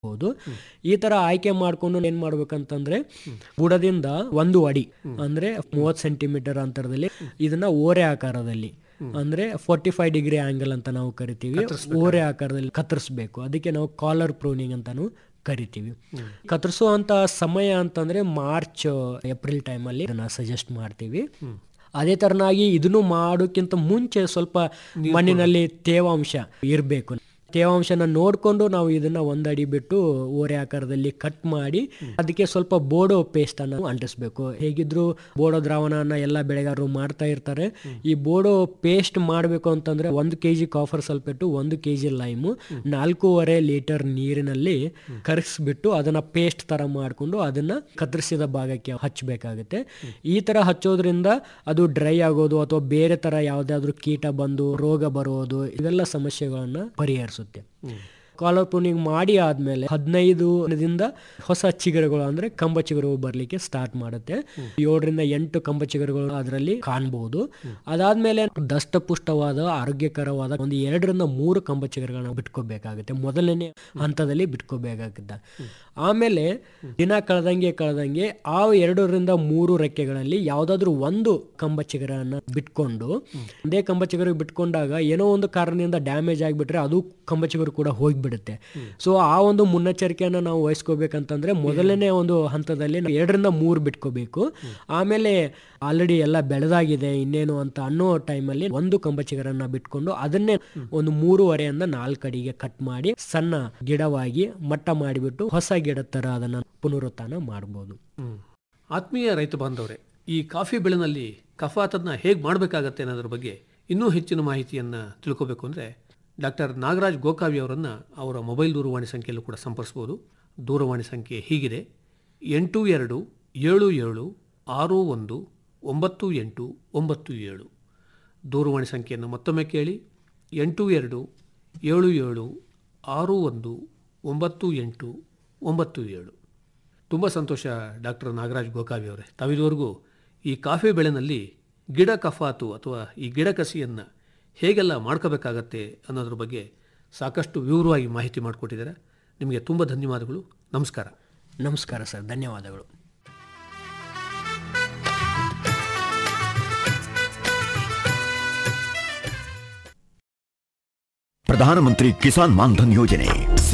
ಬಹುದು. ಈ ತರ ಆಯ್ಕೆ ಮಾಡ್ಕೊಂಡು ಏನ್ ಮಾಡ್ಬೇಕಂತಂದ್ರೆ ಬುಡದಿಂದ 1 ಅಡಿ ಅಂದ್ರೆ 30 ಸೆಂಟಿಮೀಟರ್ ಅಂತರದಲ್ಲಿ ಇದನ್ನ ಓರೆ ಆಕಾರದಲ್ಲಿ ಅಂದ್ರೆ 45 ಡಿಗ್ರಿ ಆಂಗಲ್ ಅಂತ ನಾವು ಕರಿತೀವಿ, ಓರೆ ಆಕಾರದಲ್ಲಿ ಕತ್ತರಿಸಬೇಕು. ಅದಕ್ಕೆ ನಾವು ಕಾಲರ್ ಪ್ರೂನಿಂಗ್ ಅಂತಾನು ಕರಿತೀವಿ. ಕತ್ತರಿಸುವಂತ ಸಮಯ ಅಂತಂದ್ರೆ ಮಾರ್ಚ್ ಏಪ್ರಿಲ್ ಟೈಮಲ್ಲಿ ಇದನ್ನ ಸಜೆಸ್ಟ್ ಮಾಡ್ತೀವಿ. ಅದೇ ತರನಾಗಿ ಇದನ್ನು ಮಾಡೋಕ್ಕಿಂತ ಮುಂಚೆ ಸ್ವಲ್ಪ ಮಣ್ಣಿನಲ್ಲಿ ತೇವಾಂಶ ಇರಬೇಕು. ತೇವಾಂಶನ ನೋಡಿಕೊಂಡು ನಾವು ಇದನ್ನ 1 ಅಡಿ ಬಿಟ್ಟು ಓರೆ ಆಕಾರದಲ್ಲಿ ಕಟ್ ಮಾಡಿ ಅದಕ್ಕೆ ಸ್ವಲ್ಪ ಬೋಡೋ ಪೇಸ್ಟ್ ಅನ್ನು ಅಂಟಿಸ್ಬೇಕು. ಹೇಗಿದ್ರು ಬೋಡೋ ದ್ರಾವಣನ ಎಲ್ಲ ಬೆಳೆಗಾರರು ಮಾಡ್ತಾ ಇರ್ತಾರೆ. ಈ ಬೋಡೋ ಪೇಸ್ಟ್ ಮಾಡಬೇಕು ಅಂತಂದ್ರೆ 1 kg copper sulphate, 1 kg lime, 4.5 litre ನೀರಿನಲ್ಲಿ ಕರಗಿಸ್ಬಿಟ್ಟು ಅದನ್ನ ಪೇಸ್ಟ್ ತರ ಮಾಡಿಕೊಂಡು ಅದನ್ನ ಕತ್ತರಿಸಿದ ಭಾಗಕ್ಕೆ ಹಚ್ಚಬೇಕಾಗುತ್ತೆ. ಈ ತರ ಹಚ್ಚೋದ್ರಿಂದ ಅದು ಡ್ರೈ ಆಗೋದು ಅಥವಾ ಬೇರೆ ತರ ಯಾವುದಾದ್ರೂ ಕೀಟ ಬಂದು ರೋಗ ಬರೋದು ಇವೆಲ್ಲ ಸಮಸ್ಯೆಗಳನ್ನ ಪರಿಹರಿಸುತ್ತೆ. ಕಾಲರ್ ಪ್ರೂನಿಂಗ್ ಮಾಡಿ ಆದ್ಮೇಲೆ 15 ದಿನದಿಂದ ಹೊಸ ಚಿಗುರುಗಳು ಅಂದ್ರೆ ಕಂಬ ಚಿಗುರು ಬರ್ಲಿಕ್ಕೆ ಸ್ಟಾರ್ಟ್ ಮಾಡುತ್ತೆ. 7 ರಿಂದ 8 ಕಂಬ ಚಿಗುರುಗಳು ಅದರಲ್ಲಿ ಕಾಣಬಹುದು. ಅದಾದ್ಮೇಲೆ ದಷ್ಟಪುಷ್ಟವಾದ ಆರೋಗ್ಯಕರವಾದ 1 ರಿಂದ 3 ಕಂಬ ಚಿಗುರುಗಳನ್ನ ಬಿಟ್ಕೋಬೇಕಾಗುತ್ತೆ. ಮೊದಲನೇ ಹಂತದಲ್ಲಿ ಬಿಟ್ಕೋಬೇಕಾಗುತ್ತೆ. ಆಮೇಲೆ ದಿನ ಕಳೆದಂಗೆ ಆ 2 ರಿಂದ 3 ರೆಕ್ಕೆಗಳಲ್ಲಿ ಯಾವ್ದಾದ್ರು ಒಂದು ಕಂಬ ಚಿಗುರನ್ನ ಬಿಟ್ಕೊಂಡು, ಒಂದೇ ಕಂಬ ಚಿಗುರು ಬಿಟ್ಕೊಂಡಾಗ ಏನೋ ಒಂದು ಕಾರಣದಿಂದ ಡ್ಯಾಮೇಜ್ ಆಗಿಬಿಟ್ರೆ ಅದು ಕಂಬ ಚಿಗುರು ಕೂಡ ಹೋಗ್ಬಿಡುತ್ತೆ. ಸೊ ಆ ಒಂದು ಮುನ್ನೆಚ್ಚರಿಕೆಯನ್ನ ನಾವು ವಹಿಸ್ಕೋಬೇಕಂತಂದ್ರೆ ಮೊದಲನೇ ಒಂದು ಹಂತದಲ್ಲಿ 2 ರಿಂದ 3 ಬಿಟ್ಕೋಬೇಕು. ಆಮೇಲೆ ಆಲ್ರೆಡಿ ಎಲ್ಲ ಬೆಳೆದಾಗಿದೆ ಇನ್ನೇನು ಅಂತ ಅನ್ನೋ ಟೈಮಲ್ಲಿ 1 ಕಂಬ ಚಿಗುರನ್ನ ಬಿಟ್ಕೊಂಡು ಅದನ್ನೇ ಒಂದು 3.5 ರಿಂದ 4 ಅಡಿಗೆ ಕಟ್ ಮಾಡಿ ಸಣ್ಣ ಗಿಡವಾಗಿ ಮಟ್ಟ ಮಾಡಿಬಿಟ್ಟು ಹೊಸ ಗಿಡ ತರ ಅದನ್ನ ಪುನರುತ್ಥಾನ ಮಾಡಬಹುದು. ಆತ್ಮೀಯ ರೈತ ಬಾಂಧವರೇ, ಈ ಕಾಫಿ ಬೆಳೆನಲ್ಲಿ ಕಫಾತನ್ನ ಹೇಗೆ ಮಾಡಬೇಕಾಗತ್ತೆ ಅನ್ನೋದ್ರ ಬಗ್ಗೆ ಇನ್ನೂ ಹೆಚ್ಚಿನ ಮಾಹಿತಿಯನ್ನ ತಿಳ್ಕೋಬೇಕು ಅಂದ್ರೆ ಡಾಕ್ಟರ್ ನಾಗರಾಜ್ ಗೋಕಾವಿ ಅವರನ್ನ ಅವರ ಮೊಬೈಲ್ ದೂರವಾಣಿ ಸಂಖ್ಯೆಯಲ್ಲೂ ಕೂಡ ಸಂಪರ್ಸಬಹುದು. ದೂರವಾಣಿ ಸಂಖ್ಯೆ ಹೀಗಿದೆ: 8277619897. ದೂರವಾಣಿ ಸಂಖ್ಯೆಯನ್ನು ಮತ್ತೊಮ್ಮೆ ಕೇಳಿ: 8277619897. ತುಂಬ ಸಂತೋಷ ಡಾಕ್ಟರ್ ನಾಗರಾಜ್ ಗೋಕಾವಿ ಅವರೇ, ತಾವಿದುವರೆಗೂ ಈ ಕಾಫಿ ಬೆಳೆನಲ್ಲಿ ಗಿಡ ಕಫಾತು ಅಥವಾ ಈ ಗಿಡ ಕಸಿಯನ್ನು ಹೇಗೆಲ್ಲ ಮಾಡ್ಕೋಬೇಕಾಗತ್ತೆ ಅನ್ನೋದ್ರ ಬಗ್ಗೆ ಸಾಕಷ್ಟು ವಿವರವಾಗಿ ಮಾಹಿತಿ ಮಾಡಿಕೊಟ್ಟಿದ್ದಾರೆ. ನಿಮಗೆ ತುಂಬ ಧನ್ಯವಾದಗಳು. ನಮಸ್ಕಾರ. ನಮಸ್ಕಾರ ಸರ್, ಧನ್ಯವಾದಗಳು. ಪ್ರಧಾನಮಂತ್ರಿ ಕಿಸಾನ್ ಮಾನ್ಧನ್ ಯೋಜನೆ